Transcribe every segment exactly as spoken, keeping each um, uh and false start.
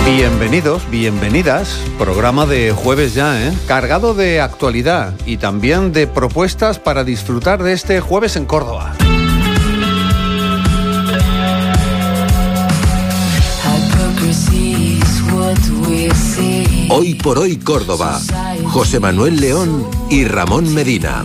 Bienvenidos, bienvenidas, programa de jueves ya, ¿eh? Cargado de actualidad y también de propuestas para disfrutar de este jueves en Córdoba. Hoy por hoy Córdoba, José Manuel León y Ramón Medina.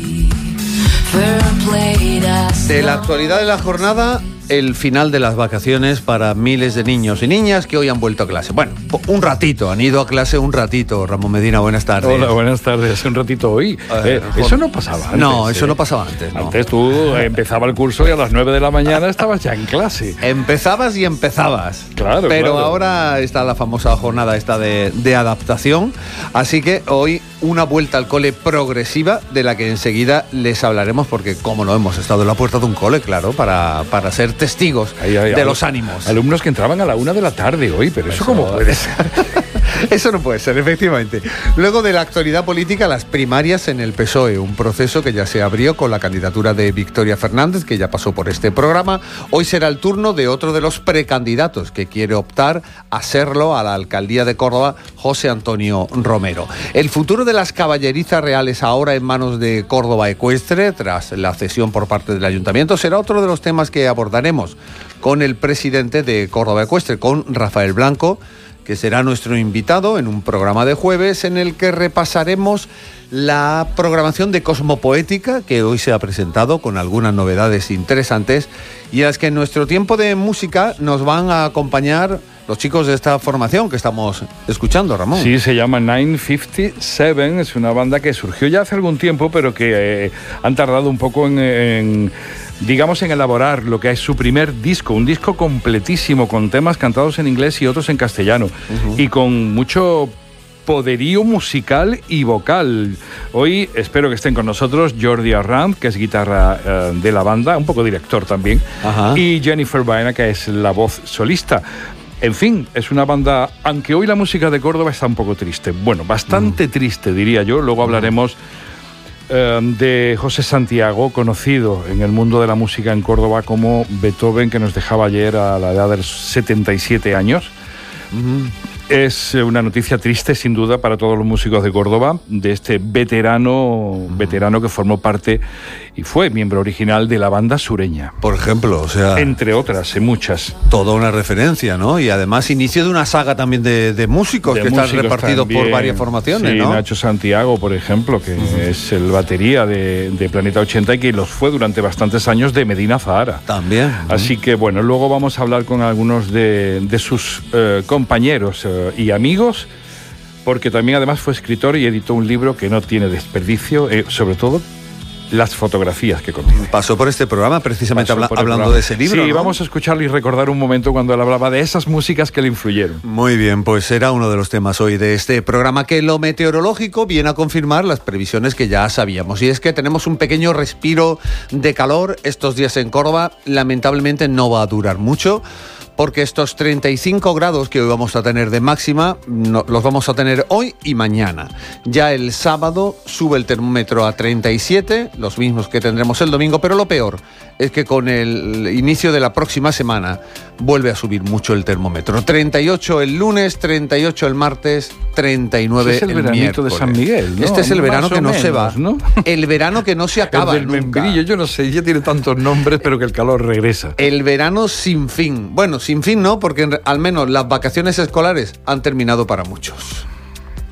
De la actualidad de la jornada, el final de las vacaciones para miles de niños y niñas que hoy han vuelto a clase. Bueno, un ratito, han ido a clase un ratito. Ramón Medina, buenas tardes. Hola, buenas tardes. Un ratito hoy. Eh, eh, eso no pasaba antes. No, eso eh. no pasaba antes. No. Antes tú empezaba el curso y a las nueve de la mañana estabas ya en clase. Empezabas y empezabas. Claro, Pero claro. ahora está la famosa jornada esta de, de adaptación. Así que hoy una vuelta al cole progresiva de la que enseguida les hablaremos porque, como no, hemos estado en la puerta de un cole, claro, para, para ser testigos ahí, ahí, de al, los ánimos. Alumnos que entraban a la una de la tarde hoy, pero eso, eso cómo puede ser. Eso no puede ser, efectivamente. Luego de la actualidad política, las primarias en el P S O E, un proceso que ya se abrió con la candidatura de Victoria Fernández, que ya pasó por este programa. Hoy será el turno de otro de los precandidatos que quiere optar a serlo a la alcaldía de Córdoba, José Antonio Romero. El futuro de las caballerizas reales ahora en manos de Córdoba Ecuestre, tras la cesión por parte del ayuntamiento, será otro de los temas que abordaremos con el presidente de Córdoba Ecuestre, con Rafael Blanco, que será nuestro invitado en un programa de jueves en el que repasaremos la programación de Cosmopoética, que hoy se ha presentado con algunas novedades interesantes y a las que en nuestro tiempo de música nos van a acompañar los chicos de esta formación que estamos escuchando, Ramón. Sí, se llama nueve cincuenta y siete, es una banda que surgió ya hace algún tiempo, pero que eh, han tardado un poco en... en digamos, en elaborar lo que es su primer disco, un disco completísimo, con temas cantados en inglés y otros en castellano, uh-huh. y con mucho poderío musical y vocal. Hoy espero que estén con nosotros Jordi Arranz, que es guitarra uh, de la banda, un poco director también, uh-huh. y Jennifer Baena, que es la voz solista. En fin, es una banda, aunque hoy la música de Córdoba está un poco triste, bueno, bastante uh-huh. triste diría yo, luego hablaremos de José Santiago, conocido en el mundo de la música en Córdoba como Beethoven, que nos dejaba ayer a la edad de los setenta y siete años. Uh-huh. Es una noticia triste, sin duda, para todos los músicos de Córdoba, de este veterano, uh-huh. veterano que formó parte y fue miembro original de la banda Sureña. Por ejemplo, o sea... Entre otras, en muchas. Toda una referencia, ¿no? Y además inicio de una saga también de, de músicos de que músicos están repartidos también por varias formaciones, sí, ¿no? Nacho Santiago, por ejemplo, que uh-huh. es el batería de, de Planeta ochenta y que los fue durante bastantes años de Medina Zahara. También. Uh-huh. Así que, bueno, luego vamos a hablar con algunos de, de sus eh, compañeros eh, y amigos, porque también además fue escritor y editó un libro que no tiene desperdicio, eh, sobre todo las fotografías que contiene. Pasó por este programa precisamente habla, hablando programa. de ese libro. Sí, ¿no? Vamos a escucharlo y recordar un momento cuando él hablaba de esas músicas que le influyeron. Muy bien, pues será uno de los temas hoy de este programa, que lo meteorológico viene a confirmar las previsiones que ya sabíamos. Y es que tenemos un pequeño respiro de calor estos días en Córdoba. Lamentablemente no va a durar mucho, porque estos treinta y cinco grados que hoy vamos a tener de máxima, no, los vamos a tener hoy y mañana. Ya el sábado sube el termómetro a treinta y siete, los mismos que tendremos el domingo, pero lo peor es que con el inicio de la próxima semana vuelve a subir mucho el termómetro. treinta y ocho el lunes, treinta y ocho el martes, treinta y nueve este es el, el veranito miércoles. de San Miguel, ¿no? Este es el Más verano que no menos, se va, ¿no? El verano que no se acaba el del nunca. membrillo, yo no sé, ya tiene tantos nombres, pero que el calor regresa. El verano sin fin. Bueno, sin fin no, porque al menos las vacaciones escolares han terminado para muchos.